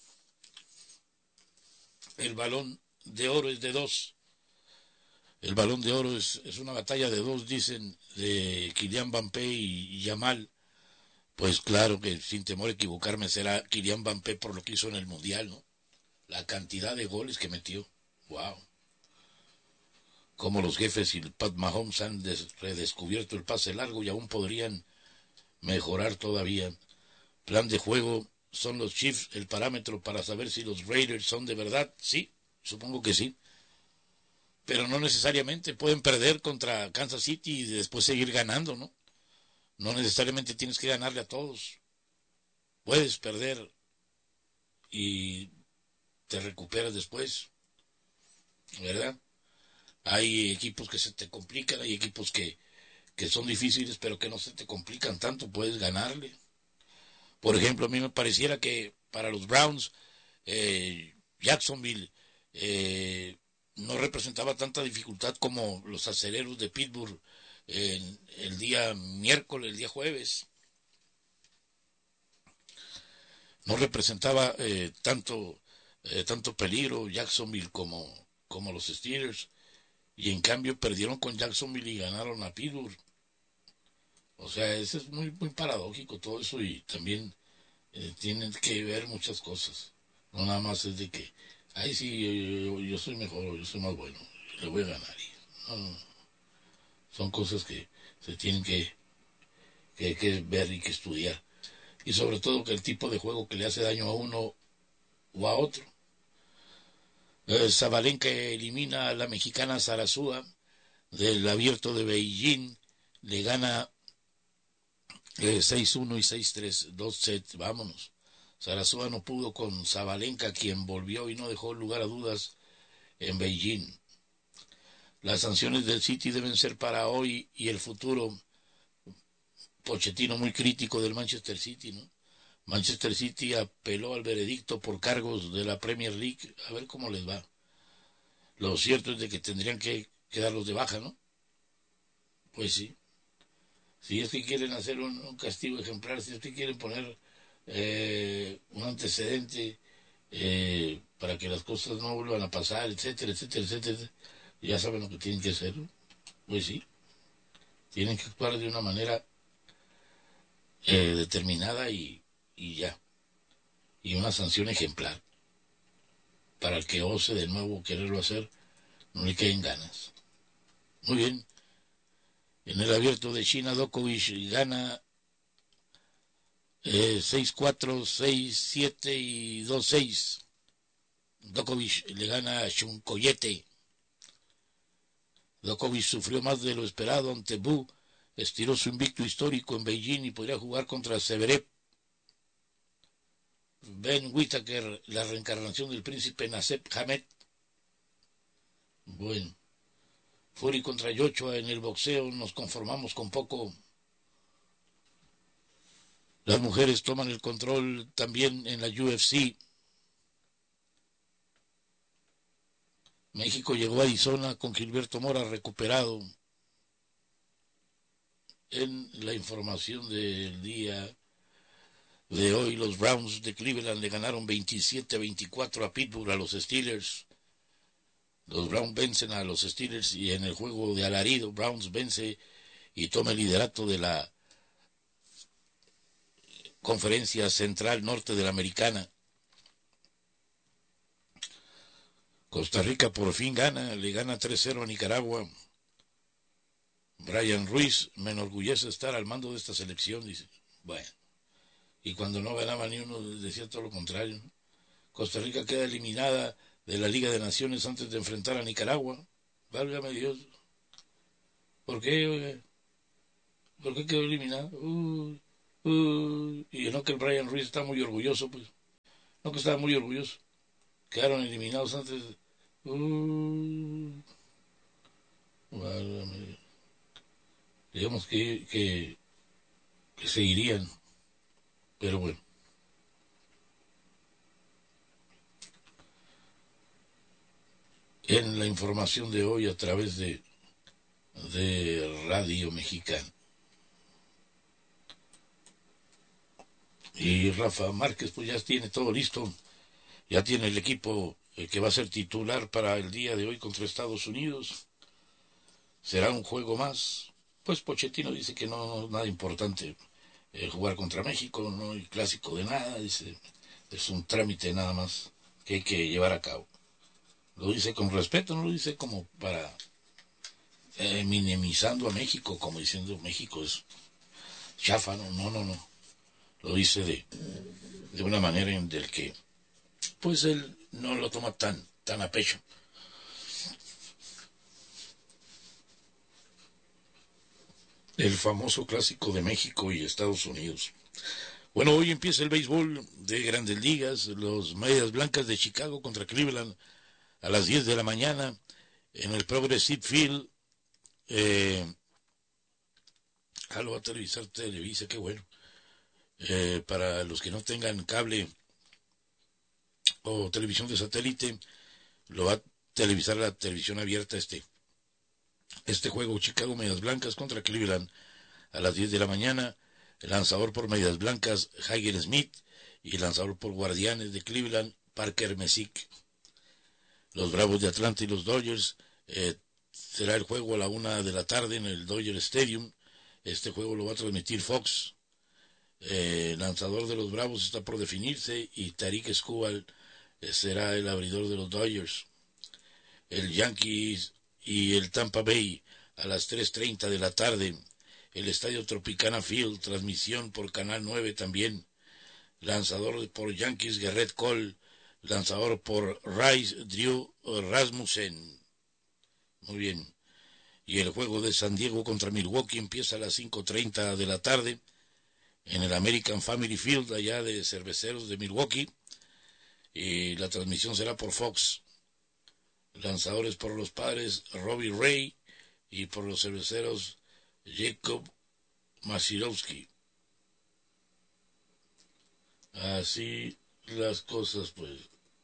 El balón de oro es de dos. El balón de oro es, es una batalla de dos, dicen, de Kylian Mbappé y, y Yamal. Pues claro que sin temor a equivocarme será Kylian Mbappé por lo que hizo en el Mundial, ¿no? La cantidad de goles que metió. ¡Wow! Como los jefes y el Pat Mahomes han des, redescubierto el pase largo y aún podrían mejorar todavía. Plan de juego, ¿son los Chiefs el parámetro para saber si los Raiders son de verdad? Sí, supongo que sí. Pero no necesariamente pueden perder contra Kansas City y después seguir ganando, ¿no? No necesariamente tienes que ganarle a todos. Puedes perder y te recuperas después, ¿verdad? Hay equipos que se te complican, hay equipos que, que son difíciles, pero que no se te complican tanto, puedes ganarle. Por ejemplo, a mí me pareciera que para los Browns, eh, Jacksonville eh, no representaba tanta dificultad como los acereros de Pittsburgh en el día miércoles, el día jueves. No representaba eh, tanto eh, tanto peligro Jacksonville como, como los Steelers, y en cambio perdieron con Jacksonville y ganaron a Pittsburgh. O sea, eso es muy muy paradójico todo eso, y también eh, tienen que ver muchas cosas. No nada más es de que, ay sí, yo, yo soy mejor, yo soy más bueno, le voy a ganar. No, no. Son cosas que se tienen que, que, que ver y que estudiar. Y sobre todo que el tipo de juego que le hace daño a uno o a otro. Eh, Sabalenka elimina a la mexicana Sarasúa del Abierto de Beijing. Le gana eh, seis uno y seis tres, dos sets. Vámonos. Sarasúa no pudo con Sabalenka, quien volvió y no dejó lugar a dudas en Beijing. Las sanciones del City deben ser para hoy y el futuro. Pochettino muy crítico del Manchester City, ¿no? Manchester City apeló al veredicto por cargos de la Premier League. A ver cómo les va. Lo cierto es de que tendrían que quedarlos de baja, ¿no? Pues sí. Si es que quieren hacer un, un castigo ejemplar, si es que quieren poner eh, un antecedente eh, para que las cosas no vuelvan a pasar, etcétera, etcétera, etcétera, ya saben lo que tienen que hacer. Pues sí, tienen que actuar de una manera eh, determinada y, y ya, y una sanción ejemplar para el que ose de nuevo quererlo hacer, no le queden ganas. Muy bien. En el Abierto de China, Djokovic gana eh, seis cuatro, seis siete y dos seis. Djokovic le gana a Chunkoyete. Djokovic sufrió más de lo esperado ante Bu, estiró su invicto histórico en Beijing y podría jugar contra Zverev. Ben Whittaker, la reencarnación del príncipe Nasser Hamed. Bueno, Fury contra Joshua en el boxeo, nos conformamos con poco. Las mujeres toman el control también en la U F C. México llegó a Arizona con Gilberto Mora recuperado. En la información del día de hoy, los Browns de Cleveland le ganaron veintisiete a veinticuatro a Pittsburgh, a los Steelers. Los Browns vencen a los Steelers y en el juego de alarido, Browns vence y toma el liderato de la Conferencia Central Norte de la Americana. Costa Rica por fin gana, le gana tres cero a Nicaragua. Brian Ruiz, me enorgullece estar al mando de esta selección, dice. Bueno, y cuando no ganaba ni uno decía todo lo contrario. Costa Rica queda eliminada de la Liga de Naciones antes de enfrentar a Nicaragua. Válgame Dios. ¿Por qué, oye? ¿Por qué quedó eliminada? Uh, uh, y no que el Brian Ruiz está muy orgulloso, pues. No que estaba muy orgulloso. Quedaron eliminados antes. Uh, válgame. Digamos que, que, que seguirían. Pero bueno. En la información de hoy a través de, de Radio Mexicana. Y Rafa Márquez pues ya tiene todo listo, ya tiene el equipo eh, que va a ser titular para el día de hoy contra Estados Unidos. Será un juego más. Pues Pochettino dice que no, nada importante eh, jugar contra México, no hay clásico de nada, dice, es un trámite nada más que hay que llevar a cabo. Lo dice con respeto, no lo dice como para eh, minimizando a México, como diciendo México es chafa, no, no, no, no. Lo dice de, de una manera en del que, pues él no lo toma tan, tan a pecho. El famoso clásico de México y Estados Unidos. Bueno, hoy empieza el béisbol de Grandes Ligas, los Medias Blancas de Chicago contra Cleveland a las diez de la mañana en el Progressive Field. Eh, ah, lo va a televisar Televisa, qué bueno. Eh, para los que no tengan cable o televisión de satélite, lo va a televisar la televisión abierta este este juego. Chicago Medias Blancas contra Cleveland a las diez de la mañana. El lanzador por Medias Blancas, Hager Smith, y el lanzador por Guardianes de Cleveland, Parker Messick. Los Bravos de Atlanta y los Dodgers, eh, será el juego a la una de la tarde en el Dodger Stadium. Este juego lo va a transmitir Fox. Eh, el lanzador de los Bravos está por definirse y Tarik Skubal eh, será el abridor de los Dodgers. El Yankees y el Tampa Bay a las tres treinta de la tarde. El Estadio Tropicana Field, transmisión por Canal nueve también. Lanzador por Yankees, Gerrit Cole. Lanzador por Rice, Drew Rasmussen. Muy bien. Y el juego de San Diego contra Milwaukee empieza a las cinco treinta de la tarde en el American Family Field, allá de Cerveceros de Milwaukee. Y la transmisión será por Fox. Lanzadores por los Padres, Robbie Ray, y por los Cerveceros, Jacob Masirowski. Así las cosas, pues.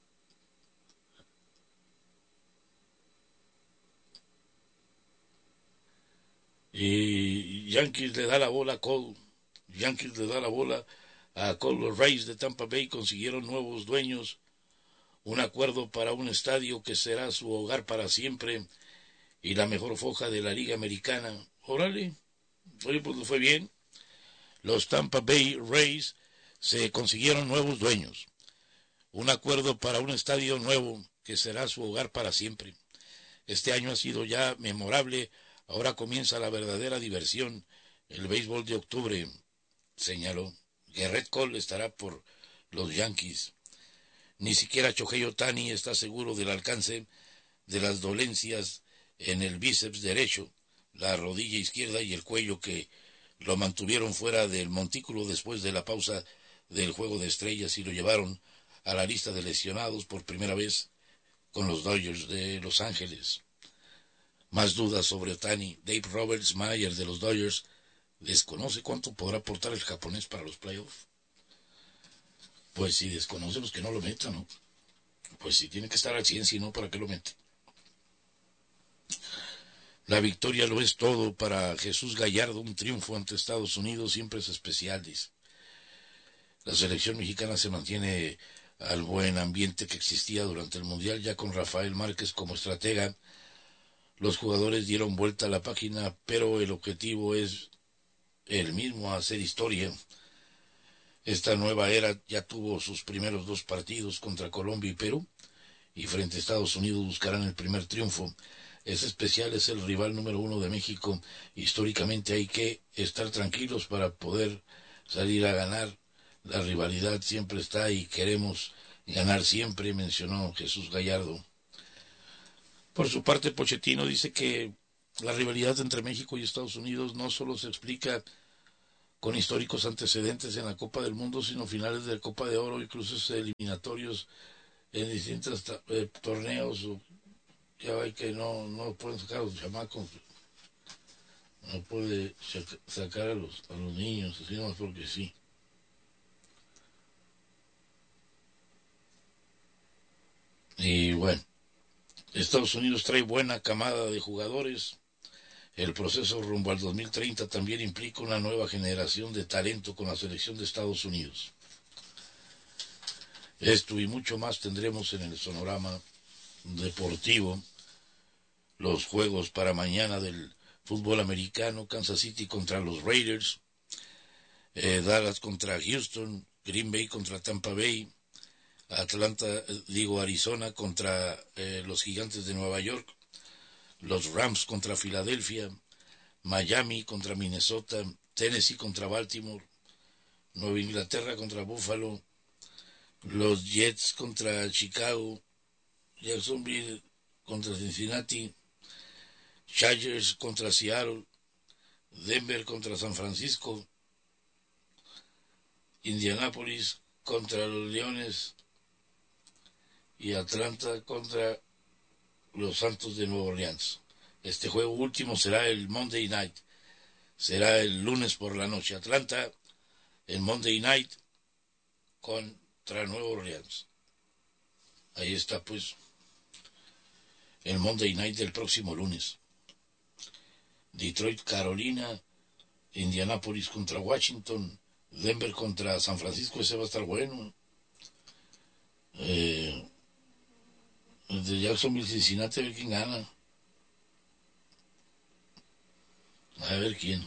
Y Yankees le da la bola a Cole. Yankees le da la bola a Cole. Los Rays de Tampa Bay consiguieron nuevos dueños. Un acuerdo para un estadio que será su hogar para siempre. Y la mejor foja de la Liga Americana. Órale. Oye, pues le fue bien. Los Tampa Bay Rays se consiguieron nuevos dueños. Un acuerdo para un estadio nuevo que será su hogar para siempre. Este año ha sido ya memorable. Ahora comienza la verdadera diversión. El béisbol de octubre, señaló. Gerrit Cole estará por los Yankees. Ni siquiera Shohei Ohtani está seguro del alcance de las dolencias en el bíceps derecho, la rodilla izquierda y el cuello que lo mantuvieron fuera del montículo después de la pausa del Juego de Estrellas y lo llevaron a la lista de lesionados por primera vez con los Dodgers de Los Ángeles. Más dudas sobre Ohtani. Dave Roberts, manager de los Dodgers, desconoce cuánto podrá aportar el japonés para los playoffs. Pues si desconoce, pues que no lo meta, ¿no? Pues si tiene que estar al cien, si no, ¿para qué lo mete? La victoria lo es todo para Jesús Gallardo. Un triunfo ante Estados Unidos siempre es especial, dice. La selección mexicana se mantiene al buen ambiente que existía durante el Mundial, ya con Rafael Márquez como estratega. Los jugadores dieron vuelta a la página, pero el objetivo es el mismo, hacer historia. Esta nueva era ya tuvo sus primeros dos partidos contra Colombia y Perú, y frente a Estados Unidos buscarán el primer triunfo. Es especial, es el rival número uno de México. Históricamente hay que estar tranquilos para poder salir a ganar La rivalidad siempre está y queremos ganar siempre, mencionó Jesús Gallardo. Por su parte, Pochettino dice que la rivalidad entre México y Estados Unidos no solo se explica con históricos antecedentes en la Copa del Mundo, sino finales de Copa de Oro y cruces eliminatorios en distintos eh, torneos. Ya hay que no, no pueden sacar a los chamacos, no puede sacar a los, a los niños, así nomás porque sí. Y bueno, Estados Unidos trae buena camada de jugadores. El proceso rumbo al dos mil treinta también implica una nueva generación de talento con la selección de Estados Unidos. Esto y mucho más tendremos en el sonorama deportivo. Los juegos para mañana del fútbol americano: Kansas City contra los Raiders, eh, Dallas contra Houston, Green Bay contra Tampa Bay, Atlanta, digo Arizona contra eh, los Gigantes de Nueva York, los Rams contra Filadelfia, Miami contra Minnesota, Tennessee contra Baltimore, Nueva Inglaterra contra Buffalo, los Jets contra Chicago, Jacksonville contra Cincinnati, Chargers contra Seattle, Denver contra San Francisco, Indianapolis contra los Leones y Atlanta contra los Santos de Nueva Orleans. Este juego último será el Monday Night, será el lunes por la noche. Atlanta, el Monday Night contra Nueva Orleans. Ahí está pues el Monday Night del próximo lunes. Detroit, Carolina, Indianapolis contra Washington, Denver contra San Francisco, ese va a estar bueno. Eh, el de Jacksonville, Cincinnati, a ver quién gana. A ver quién.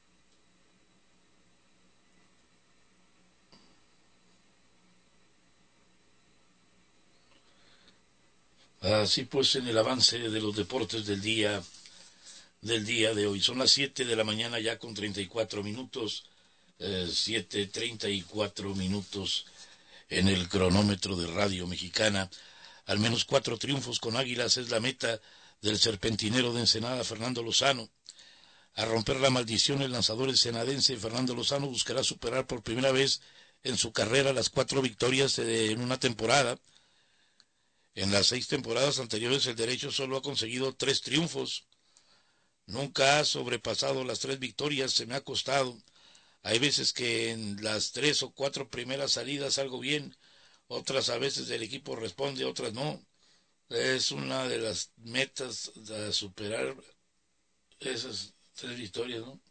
Así pues, en el avance de los deportes del día del día de hoy. Son las siete de la mañana ya con treinta y cuatro minutos, eh, siete treinta y cuatro minutos en el cronómetro de Radio Mexicana. Al menos cuatro triunfos con Águilas es la meta del serpentinero de Ensenada, Fernando Lozano. A romper la maldición, el lanzador ensenadense Fernando Lozano buscará superar por primera vez en su carrera las cuatro victorias de, en una temporada. En las seis temporadas anteriores el derecho solo ha conseguido tres triunfos. Nunca ha sobrepasado las tres victorias, se me ha costado. Hay veces que en las tres o cuatro primeras salidas salgo bien, otras a veces el equipo responde, otras no. Es una de las metas a superar esas tres victorias, ¿no?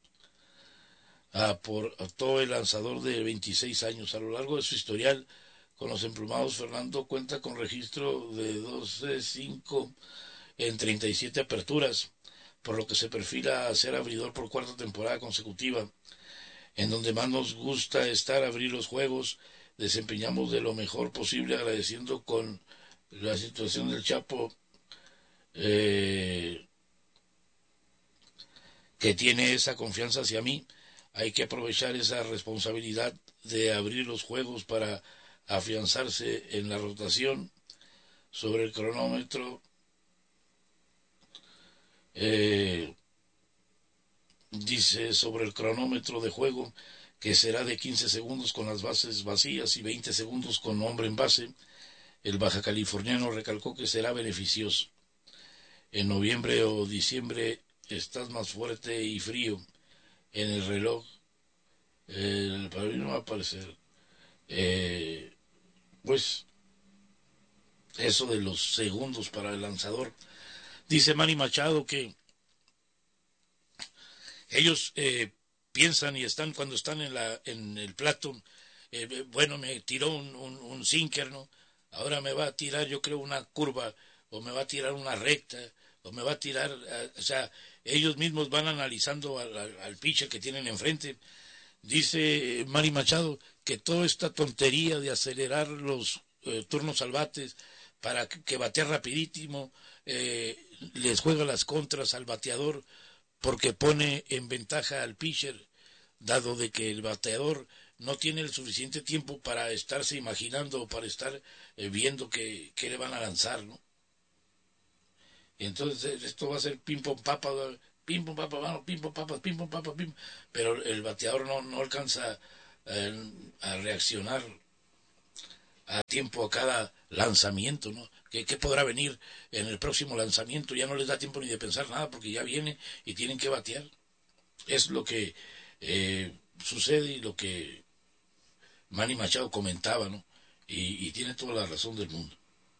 A por a todo el lanzador de veintiséis años. A lo largo de su historial con los emplumados, Fernando cuenta con registro de doce cinco en treinta y siete aperturas, por lo que se perfila a ser abridor por cuarta temporada consecutiva. En donde más nos gusta estar, abrir los juegos, desempeñamos de lo mejor posible, agradeciendo con la situación del Chapo, eh, que tiene esa confianza hacia mí. Hay que aprovechar esa responsabilidad de abrir los juegos para afianzarse en la rotación. Sobre el cronómetro, eh, dice sobre el cronómetro de juego que será de quince segundos con las bases vacías y veinte segundos con hombre en base. El baja californiano recalcó que será beneficioso. En noviembre o diciembre estás más fuerte y frío en el reloj. Eh, para mí no va a aparecer. Eh, pues eso de los segundos para el lanzador. Dice Manny Machado que ellos eh, piensan y están cuando están en la en el plato, eh, bueno, me tiró un, un, un sinker, ¿no? Ahora me va a tirar, yo creo, una curva, o me va a tirar una recta, o me va a tirar, uh, o sea, ellos mismos van analizando al, al, al pitcher que tienen enfrente. Dice Manny Machado que toda esta tontería de acelerar los eh, turnos al bates para que, que batea rapidísimo, eh, les juega las contras al bateador, porque pone en ventaja al pitcher, dado de que el bateador no tiene el suficiente tiempo para estarse imaginando o para estar eh, viendo que, que le van a lanzar, ¿no? Y entonces esto va a ser pim pom papa, pim pom papa, mano, pim pom papa, pim pom papa, pim, pero el bateador no, no alcanza eh, a reaccionar a tiempo a cada lanzamiento, ¿no? ¿Qué, ¿Qué podrá venir en el próximo lanzamiento? Ya no les da tiempo ni de pensar nada porque ya viene y tienen que batear. Es lo que eh, sucede y lo que Manny Machado comentaba, ¿no? Y, y tiene toda la razón del mundo.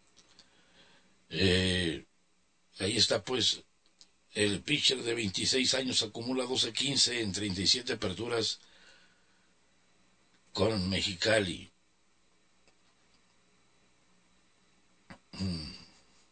Eh, ahí está, pues, el pitcher de veintiséis años acumula doce quince en treinta y siete aperturas con Mexicali. Mm.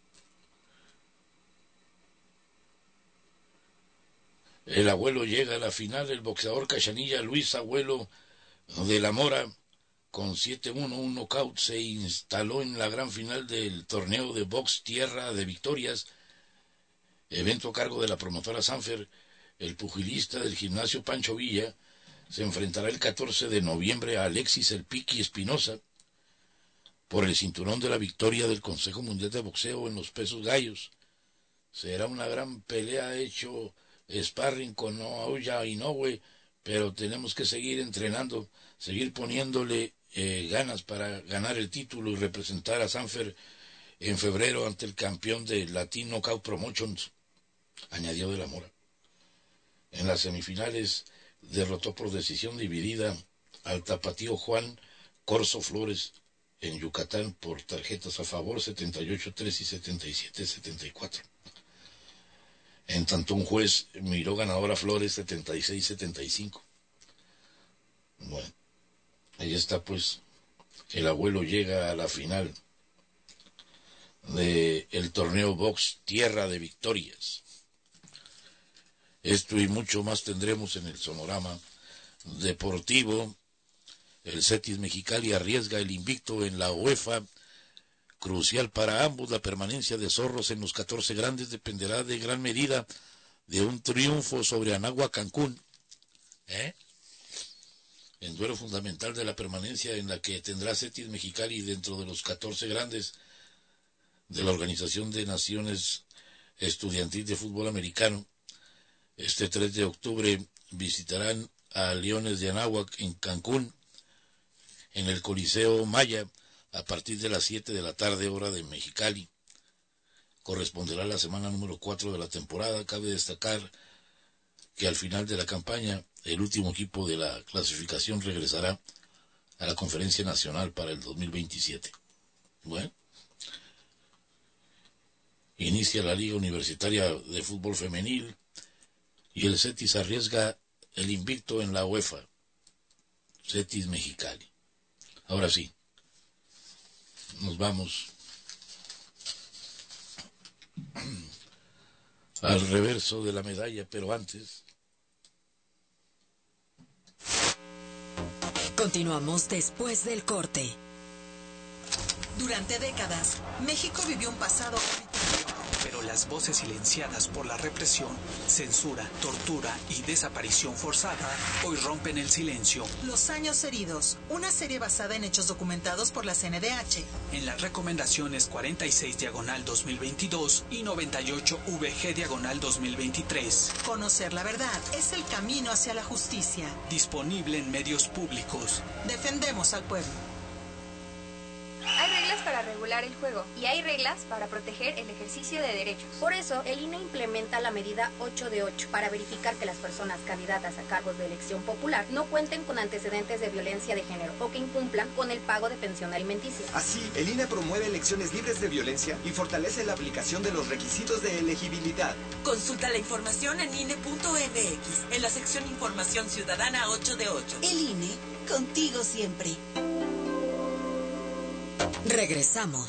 El abuelo llega a la final, el boxeador Cachanilla Luis Abuelo de la Mora, con siete uno, un knockout, se instaló en la gran final del torneo de box Tierra de Victorias, evento a cargo de la promotora Sanfer. El pugilista del gimnasio Pancho Villa se enfrentará el catorce de noviembre a Alexis El Piqui Espinosa por el cinturón de la victoria del Consejo Mundial de Boxeo en los pesos gallos. Será una gran pelea, hecho sparring con Naoya Inoue, pero tenemos que seguir entrenando, seguir poniéndole eh, ganas para ganar el título y representar a Sanfer en febrero ante el campeón de Latin Knockout Promotions, añadió de la Mora. En las semifinales derrotó por decisión dividida al tapatío Juan Corso Flores en Yucatán por tarjetas a favor setenta y ocho tres y setenta y siete setenta y cuatro. En tanto un juez miró ganador a Flores setenta y seis setenta y cinco. Bueno, ahí está, pues, el abuelo llega a la final de el torneo box Tierra de Victorias. Esto y mucho más tendremos en el Sonorama Deportivo. El Cetis Mexicali arriesga el invicto en la UEFA. Crucial para ambos, la permanencia de Zorros en los catorce grandes dependerá de gran medida de un triunfo sobre Anáhuac Cancún. ¿Eh? En duelo fundamental de la permanencia en la que tendrá Cetis Mexicali dentro de los catorce grandes de la Organización de Naciones Estudiantil de Fútbol Americano. Este tres de octubre visitarán a Leones de Anáhuac en Cancún, en el Coliseo Maya, a partir de las siete de la tarde, hora de Mexicali. Corresponderá a la semana número cuatro de la temporada. Cabe destacar que al final de la campaña, el último equipo de la clasificación regresará a la Conferencia Nacional para el dos mil veintisiete. Bueno, inicia la Liga Universitaria de Fútbol Femenil y el Cetis arriesga el invicto en la UEFA. Cetis Mexicali. Ahora sí, nos vamos al reverso de la medalla, pero antes... Continuamos después del corte. Durante décadas, México vivió un pasado... Pero las voces silenciadas por la represión, censura, tortura y desaparición forzada hoy rompen el silencio. Los años heridos, una serie basada en hechos documentados por la C N D H. En las recomendaciones cuarenta y seis diagonal dos mil veintidós y noventa y ocho V G diagonal dos mil veintitrés. Conocer la verdad es el camino hacia la justicia. Disponible en medios públicos. Defendemos al pueblo. Hay reglas para regular el juego y hay reglas para proteger el ejercicio de derechos. Por eso, el I N E implementa la medida ocho de ocho para verificar que las personas candidatas a cargos de elección popular no cuenten con antecedentes de violencia de género o que incumplan con el pago de pensión alimenticia. Así, el I N E promueve elecciones libres de violencia y fortalece la aplicación de los requisitos de elegibilidad. Consulta la información en I N E punto M X, en la sección Información Ciudadana ocho de ocho. El I N E, contigo siempre. Regresamos.